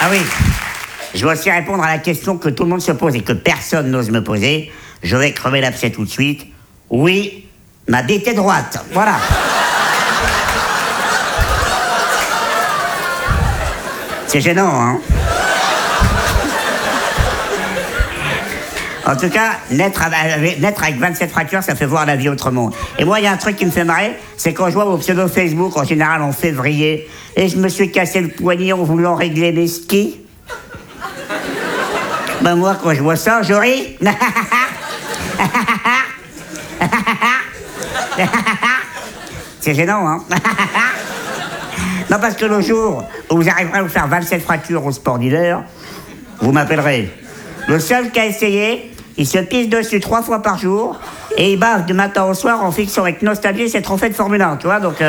Ah oui. Je vais aussi répondre à la question que tout le monde se pose et que personne n'ose me poser. Je vais crever l'abcès tout de suite. Oui, ma bite est droite. Voilà. C'est gênant, hein? En tout cas, naître avec 27 fractures, ça fait voir la vie autrement. Et moi, il y a un truc qui me fait marrer, c'est quand je vois vos pseudo Facebook, en général en février, et je me suis cassé le poignet en voulant régler mes skis. Ben moi, quand je vois ça, je ris. C'est gênant, hein? Non, parce que le jour où vous arriverez à vous faire 27 fractures au sport d'hiver, vous m'appellerez. Le seul qui a essayé, il se pisse dessus 3 fois par jour et il bave du matin au soir en fixant avec nostalgie ses trophées de Formule 1, tu vois, donc...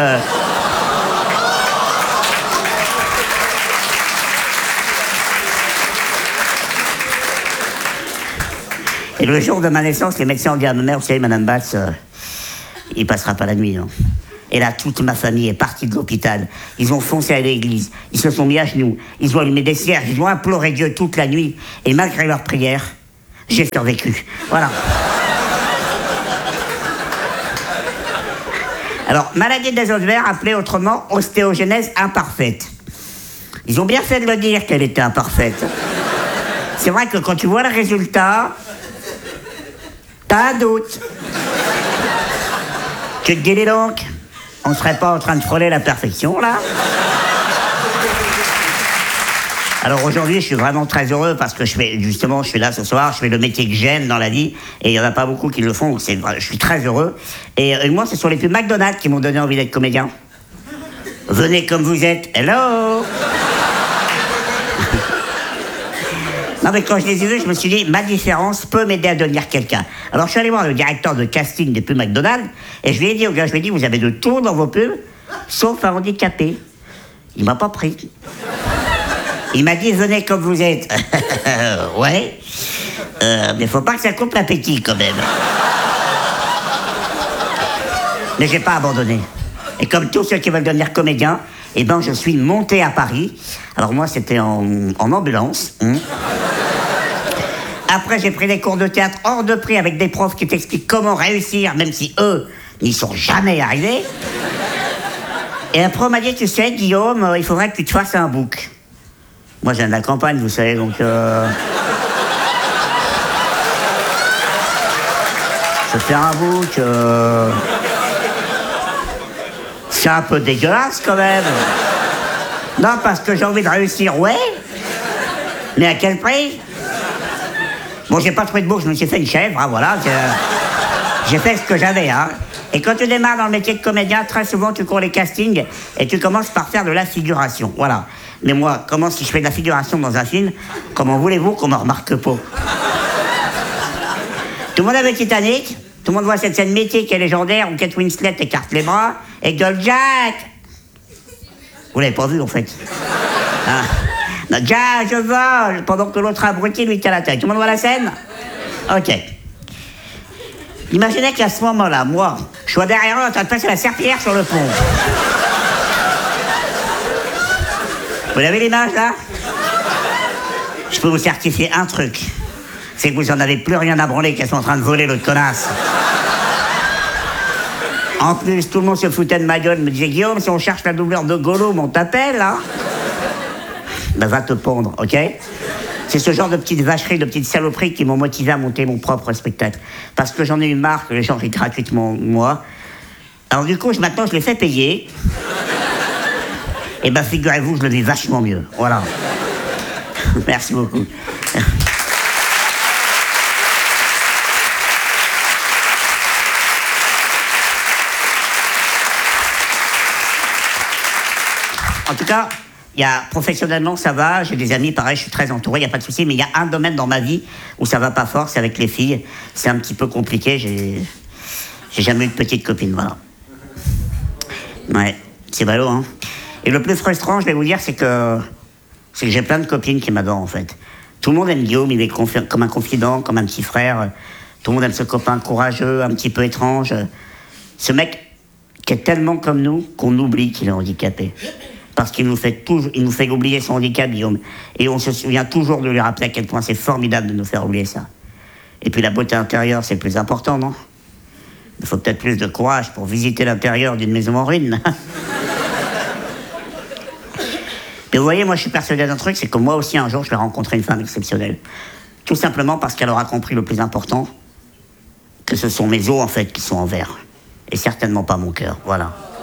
Et le jour de ma naissance, les médecins ont dit à ma mère, vous savez, Madame Basse, il passera pas la nuit, non. Et là, toute ma famille est partie de l'hôpital. Ils ont foncé à l'église. Ils se sont mis à genoux. Ils ont allumé des cierges. Ils ont imploré Dieu toute la nuit. Et malgré leurs prières, j'ai survécu. Voilà. Alors, maladie des os verts, appelée autrement ostéogenèse imparfaite. Ils ont bien fait de le dire qu'elle était imparfaite. C'est vrai que quand tu vois le résultat, t'as un doute. Tu te dis, dis donc, on serait pas en train de frôler la perfection, là? Alors aujourd'hui, je suis vraiment très heureux parce que je suis là ce soir, je fais le métier que j'aime dans la vie et il n'y en a pas beaucoup qui le font, donc je suis très heureux. Et moi, ce sont les pubs McDonald's qui m'ont donné envie d'être comédien. Venez comme vous êtes, hello! Non mais quand je les ai vus, je me suis dit, ma différence peut m'aider à devenir quelqu'un. Alors je suis allé voir le directeur de casting des pubs McDonald's et je lui ai dit au gars, vous avez de tout dans vos pubs, sauf un handicapé. Il m'a pas pris. Il m'a dit, venez comme vous êtes. Ouais. Mais faut pas que ça coupe l'appétit quand même. Mais j'ai pas abandonné. Et comme tous ceux qui veulent devenir comédiens, eh ben je suis monté à Paris. Alors moi c'était en ambulance. Après j'ai pris des cours de théâtre hors de prix avec des profs qui t'expliquent comment réussir, même si eux n'y sont jamais arrivés. Et après on m'a dit, tu sais Guillaume, il faudrait que tu te fasses un bouc. Moi je viens de la campagne, vous savez, donc... Je fais un bouc... C'est un peu dégueulasse quand même. Non, parce que j'ai envie de réussir, ouais. Mais à quel prix? Bon, j'ai pas trouvé de bouc, je me suis fait une chèvre, hein, voilà. J'ai fait ce que j'avais, hein. Et quand tu démarres dans le métier de comédien, très souvent tu cours les castings et tu commences par faire de la figuration, voilà. Mais moi, comment si je fais de la figuration dans un film, comment voulez-vous qu'on me remarque pas? Tout le monde a vu Titanic? Tout le monde voit cette scène mythique et légendaire où Kate Winslet écarte les bras et gueule Jack. Vous l'avez pas vu en fait. Hein? Non, Jack, je vole, pendant que l'autre abruti lui tient la tête. Tout le monde voit la scène? Ok. Imaginez qu'à ce moment-là, moi, je sois derrière eux en train de passer la serpillière sur le pont. Vous avez l'image là? Je peux vous certifier un truc. C'est que vous en avez plus rien à branler qu'elles sont en train de voler l'autre connasse. En plus, tout le monde se foutait de ma gueule, me disait, Guillaume, si on cherche la doubleur de Gollum, on t'appelle, hein? Ben va te pondre, ok? C'est ce genre de petites vacheries, de petites saloperies qui m'ont motivé à monter mon propre spectacle. Parce que j'en ai eu marre que les gens rient gratuitement moi. Alors du coup, maintenant, je les fais payer. Et ben figurez-vous, je le vis vachement mieux. Voilà. Merci beaucoup. En tout cas, professionnellement, ça va. J'ai des amis, pareil, je suis très entouré, il n'y a pas de souci. Mais il y a un domaine dans ma vie où ça va pas fort, c'est avec les filles. C'est un petit peu compliqué. J'ai jamais eu de petite copine, voilà. Ouais, c'est ballot, hein. Et le plus frustrant, je vais vous dire, c'est que j'ai plein de copines qui m'adorent, en fait. Tout le monde aime Guillaume, il est comme un confident, comme un petit frère. Tout le monde aime ce copain courageux, un petit peu étrange. Ce mec qui est tellement comme nous qu'on oublie qu'il est handicapé. Parce qu'il nous fait oublier son handicap, Guillaume. Et on se souvient toujours de lui rappeler à quel point c'est formidable de nous faire oublier ça. Et puis la beauté intérieure, c'est le plus important, non? Il faut peut-être plus de courage pour visiter l'intérieur d'une maison en ruine. Mais vous voyez, moi je suis persuadé d'un truc, c'est que moi aussi un jour je vais rencontrer une femme exceptionnelle. Tout simplement parce qu'elle aura compris le plus important, que ce sont mes os en fait qui sont en verre. Et certainement pas mon cœur, voilà.